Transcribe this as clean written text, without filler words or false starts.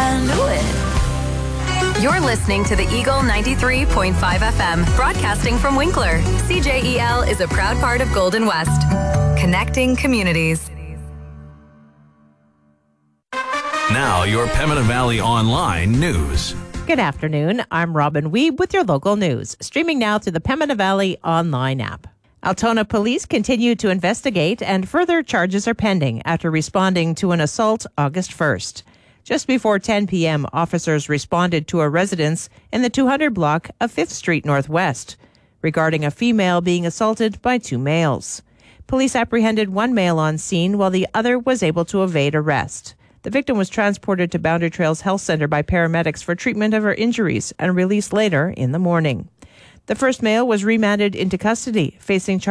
I knew it. You're listening to the Eagle 93.5 FM, broadcasting from Winkler. CJEL is a proud part of Golden West, connecting communities. Now, your Pembina Valley Online news. Good afternoon. I'm Robin Weeb with your local news, streaming now through the Pembina Valley Online app. Altona police continue to investigate and further charges are pending after responding to an assault August 1st. Just before 10 p.m., officers responded to a residence in the 200 block of 5th Street Northwest regarding a female being assaulted by two males. Police apprehended one male on scene while the other was able to evade arrest. The victim was transported to Boundary Trails Health Centre by paramedics for treatment of her injuries and released later in the morning. The first male was remanded into custody, facing charges